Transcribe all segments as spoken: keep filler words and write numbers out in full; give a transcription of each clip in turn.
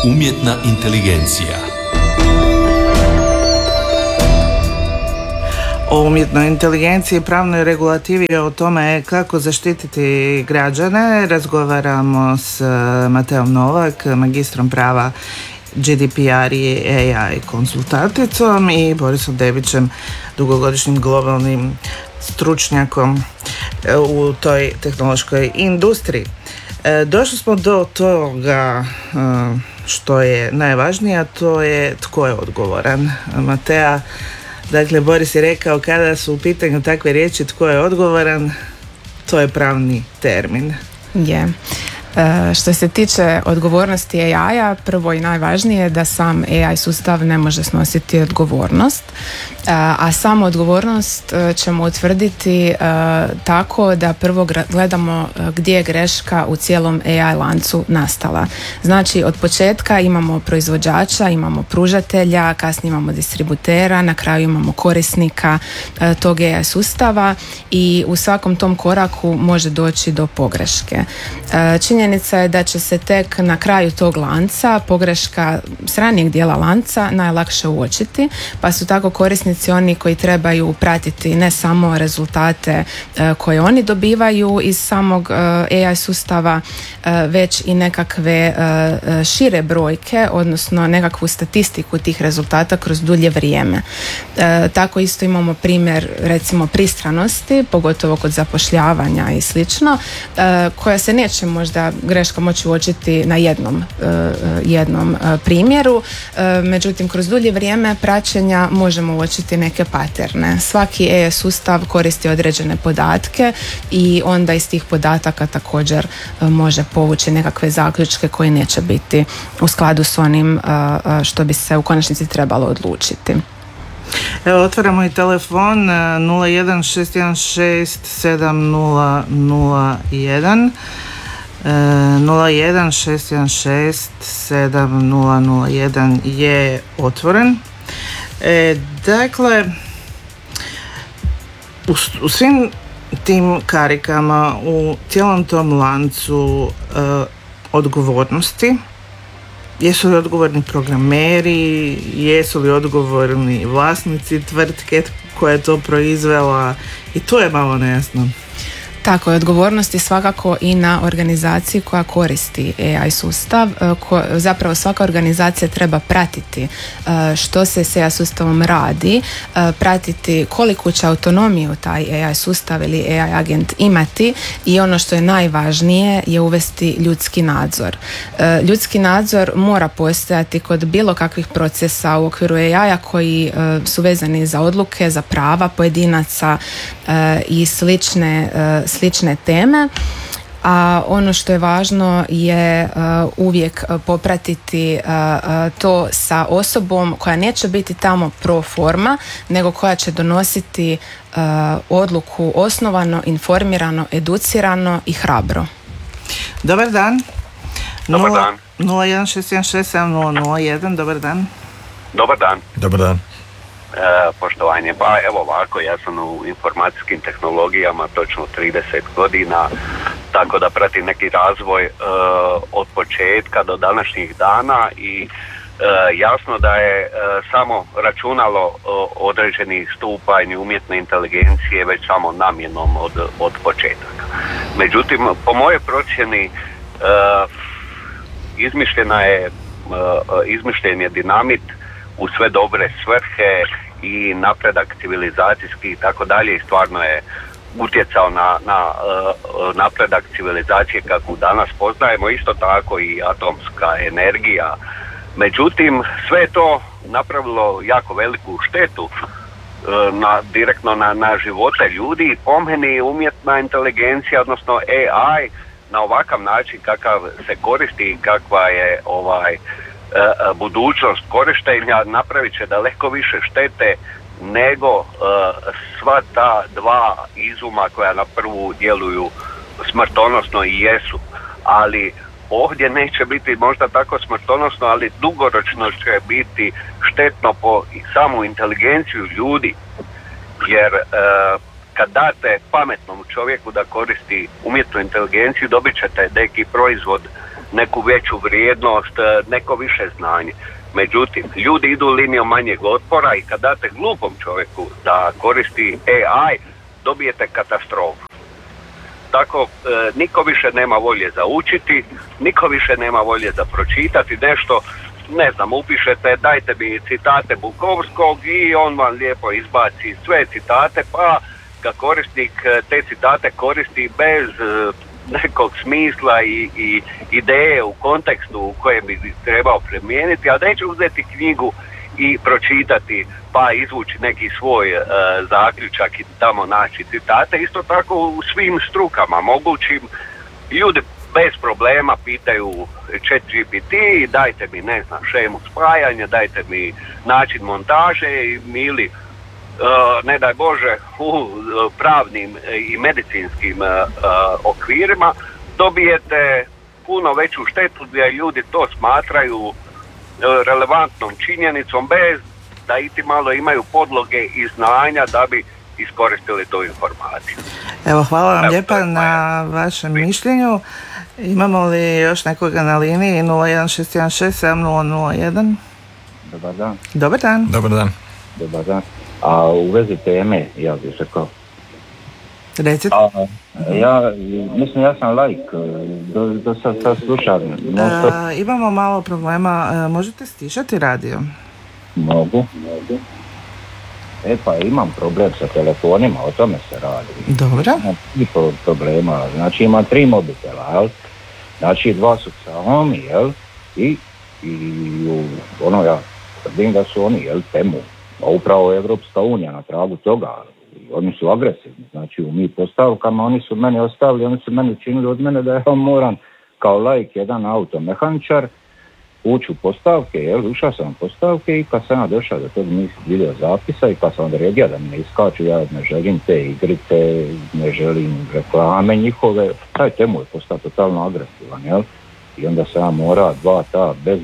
Umjetna inteligencija. O umjetnoj inteligenciji, pravnoj regulativi i o tome kako zaštititi građane razgovaramo s Mateom Novak, magistrom prava G D P R i A I konsultanticom, i Borisom Debićem, dugogodišnjim globalnim stručnjakom u toj tehnološkoj industriji. Došli smo do toga što je najvažnije, a to je tko je odgovoran. Matea, dakle, Boris je rekao, kada su u pitanju takve riječi tko je odgovoran, to je pravni termin. Je. E, što se tiče odgovornosti A I-a, prvo i najvažnije je da sam A I sustav ne može snositi odgovornost, e, a samu odgovornost ćemo utvrditi e, tako da prvo gledamo gdje je greška u cijelom A I lancu nastala. Znači, od početka imamo proizvođača, imamo pružatelja, kasnije imamo distributera, na kraju imamo korisnika e, tog A I sustava, i u svakom tom koraku može doći do pogreške. E, Činjenica je da će se tek na kraju tog lanca pogreška s ranijeg dijela lanca najlakše uočiti, pa su tako korisnici oni koji trebaju pratiti ne samo rezultate e, koje oni dobivaju iz samog e, A I sustava, e, već i nekakve e, šire brojke, odnosno nekakvu statistiku tih rezultata kroz dulje vrijeme. E, tako isto imamo primjer, recimo, pristranosti, pogotovo kod zapošljavanja i slično, e, koja se neće možda greška moći uočiti na jednom, uh, jednom uh, primjeru, uh, međutim kroz dulje vrijeme praćenja možemo uočiti neke paterne. Svaki A I sustav koristi određene podatke i onda iz tih podataka također uh, može povući nekakve zaključke koji neće biti u skladu s onim uh, što bi se u konačnici trebalo odlučiti. Evo, otvaramo i telefon nula jedan šest jedan šest sedam nula nula jedan. nula jedan šest jedan šest sedam nula nula jedan je otvoren. E, dakle, u, u svim tim karikama, u cijelom tom lancu e, odgovornosti, jesu li odgovorni programeri, jesu li odgovorni vlasnici tvrtke koja je to proizvela, i to je malo nejasno. Tako je, odgovornost je svakako i na organizaciji koja koristi A I sustav. Ko, zapravo svaka organizacija treba pratiti što se s A I sustavom radi, pratiti koliku će autonomiju taj A I sustav ili A I agent imati, i ono što je najvažnije je uvesti ljudski nadzor. Ljudski nadzor mora postojati kod bilo kakvih procesa u okviru A I-a koji su vezani za odluke, za prava pojedinaca i slične slične teme, a ono što je važno je uh, uvijek popratiti uh, uh, to sa osobom koja neće biti tamo pro forma, nego koja će donositi uh, odluku osnovano, informirano, educirano i hrabro. Dobar dan. Dobar dan. nula jedan šest jedan šest sedam nula nula jedan, dobar dan. Dobar dan. Dobar dan. E, poštovanje, pa evo ovako, ja sam u informacijskim tehnologijama točno trideset godina, tako da pratim neki razvoj e, od početka do današnjih dana, i e, jasno da je e, samo računalo e, određenih stupanj umjetne inteligencije već samo namjenom od, od početaka. Međutim, po mojoj procjeni e, izmišljena je, e, izmišljen je dinamit u sve dobre svrhe i napredak civilizacijski i tako dalje, i stvarno je utjecao na, na uh, napredak civilizacije kakvu danas poznajemo, isto tako i atomska energija. Međutim, sve je to napravilo jako veliku štetu uh, na, direktno na, na živote ljudi, i po meni umjetna inteligencija, odnosno A I, na ovakav način kakav se koristi i kakva je ovaj budućnost korištenja, napravit će daleko više štete nego uh, sva ta dva izuma koja na prvu djeluju smrtonosno i jesu. Ali ovdje neće biti možda tako smrtonosno, ali dugoročno će biti štetno po samu inteligenciju ljudi, jer uh, kad date pametnom čovjeku da koristi umjetnu inteligenciju, dobit ćete neki proizvod neku veću vrijednost, neko više znanje. Međutim, ljudi idu linijom manjeg otpora i kad date glupom čovjeku da koristi A I, dobijete katastrofu. Tako, e, niko više nema volje za učiti, niko više nema volje za pročitati nešto, ne znam, upišete dajte mi citate Bukovskog i on vam lijepo izbaci sve citate, pa ga korisnik te citate koristi bez e, nekog smisla i, i ideje u kontekstu u kojem bi trebao primijeniti, a neće uzeti knjigu i pročitati pa izvući neki svoj e, zaključak i tamo naći citate. Isto tako u svim strukama mogućim ljudi bez problema pitaju Chat G P T, dajte mi ne znam šemu spajanja, dajte mi način montaže ili Uh, ne daj Bože u uh, pravnim i medicinskim uh, uh, okvirima dobijete puno veću štetu gdje ljudi to smatraju uh, relevantnom činjenicom bez da iti malo imaju podloge i znanja da bi iskoristili tu informaciju. Evo, hvala vam Evo, lijepa na vašem mišljenju. Imamo li još nekoga na liniji? nula jedan šest jedan šest sedam nula nula jedan. Dobar dan. Dobar dan. Dobar dan. Dobar dan. A u vezi teme, ja bih rekao. Recite. A, ja, mislim, ja sam laik, do, do sad, sad slušam. E, imamo malo problema, e, možete stišati radio? Mogu, mogu. E pa imam problem sa telefonima, o tome se radi. Dobro. Imam tri problema, znači imam tri mobitela, jel? Znači dva su Xiaomi, jel? I, i ono ja tvrdim da su oni, jel, temu. A upravo Evropska unija na tragu toga, oni su agresivni, znači u mi postavkama oni su meni ostavili, oni su meni učinili od mene da ja moram kao laik jedan automehaničar ući u postavke, jel, ušao sam u postavke i kad sam ja došao do tog nisam video zapisa i kad sam onda redio da mi ne iskaču, ja ne želim te igrice, ne želim reklame njihove, taj temu je postao totalno agresivan, jel, i onda sam ja mora dva ta bez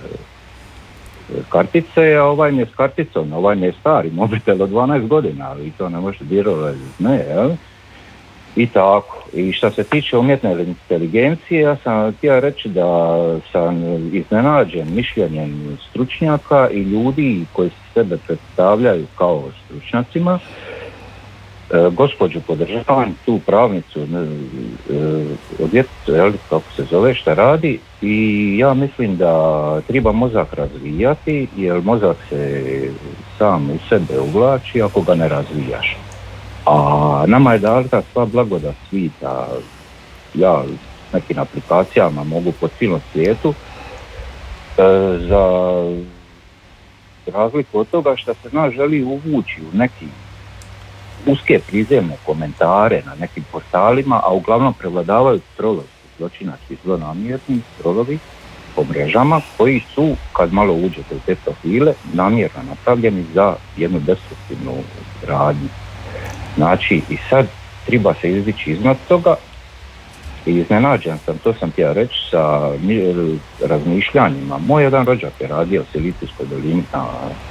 kartice, a ovaj mi je s karticom, ovaj mi je stari mobitel od dvanaest godina, ali to ne može dirati, ne, jel? I tako. I što se tiče umjetne inteligencije, ja sam htio reći da sam iznenađen mišljenjem stručnjaka i ljudi koji se sebe predstavljaju kao stručnjacima. E, gospođu podržavam, tu pravnicu, e, odvjetnicu, jel, kako se zove, šta radi, i ja mislim da treba mozak razvijati, jer mozak se sam u sebe uvlači ako ga ne razvijaš. A nama je data sva blagodat svita, ja s nekim aplikacijama mogu po cijelom svijetu, e, za razliku od toga što se nas želi uvući u neki uske prizemne komentare na nekim portalima, a uglavnom prevladavaju trolovi, zločinački zlonamjerni trolovi po mrežama koji su, kad malo uđete u te profile, namjerno napravljeni za jednu destruktivnu radnju. Znači, i sad treba se izdići iznad toga i iznenađen sam, to sam htio reći, sa razmišljanjima. Moj jedan rođak je radio u Silicijskoj dolini na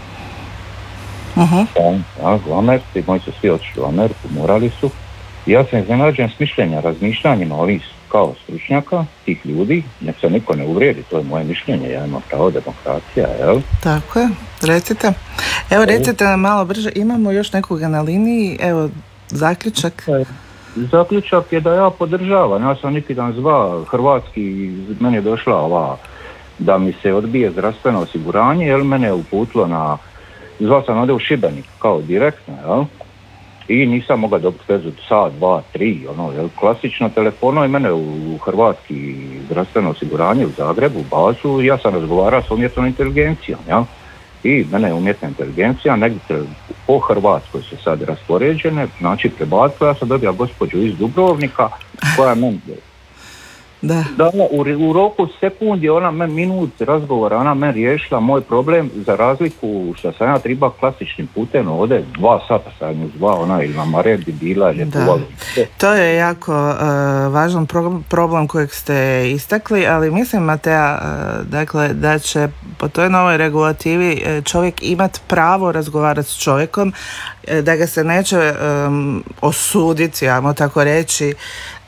Uh-huh. Ja, u Americi, moji su svi otišli u Ameriku, morali su. I ja sam iznenađen s mišljenja, razmišljanjima ovih kao stručnjaka, tih ljudi, nek se niko ne uvrijedi, to je moje mišljenje, ja imam pravo demokracija, jel? Tako je, recite. Evo, recite nam malo brže, imamo još nekoga na liniji, evo, zaključak. Zaključak je da ja podržavam, ja sam neki dan zvao hrvatski, meni je došla ova, da mi se odbije zdravstveno osiguranje, jer mene je uputilo na, zvao sam ovdje u Šibenik kao direktno, jel? I nisam mogao dobiti vezu sat, dva, tri, ono, jel, klasično telefono i mene u hrvatski zdravstveno osiguranje u Zagrebu, u bazu, ja sam razgovarao s umjetnom inteligencijom, jel? I mene je umjetna inteligencija, negdje po Hrvatskoj su sad raspoređene, znači prebacila, ja sam dobila gospođu iz Dubrovnika, koja meni Da. Da, u, u roku sekundi, ona me minut razgovora, ona me riješila moj problem, za razliku što sam ja treba klasičnim putem ovdje, dva sata sam ju zvao, ona ili na Maredi bila ili da. To je jako uh, važan pro- problem kojeg ste istakli, ali mislim, Matea, uh, dakle, da će po toj novoj regulativi uh, čovjek imati pravo razgovarati s čovjekom, uh, da ga se neće um, osuditi, ajmo tako reći,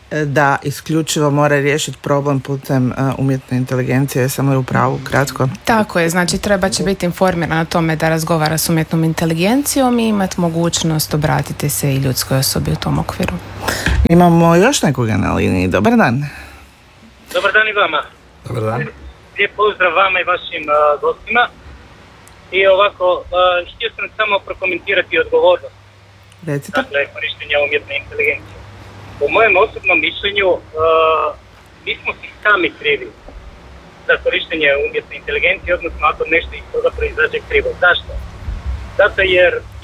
da isključivo mora riješiti problem putem uh, umjetne inteligencije, samo je u pravu, kratko. Tako je, znači treba će biti informiran o tome da razgovara s umjetnom inteligencijom i imati mogućnost obratiti se i ljudskoj osobi u tom okviru. Imamo još nekoga na liniji, dobar dan. Dobar dan i vama. Dobar dan. Lijep pozdrav vama i vašim uh, gostima. I ovako, uh, htio sam samo prokomentirati odgovornost. Recite. Dakle, korištenja umjetne inteligencije. Po mojem osobnom mišljenju, uh, mi smo si sami krivi za korištenje umjetne inteligencije, odnosno ako nešto iz toga proizađe krivo. Zašto? Zato jer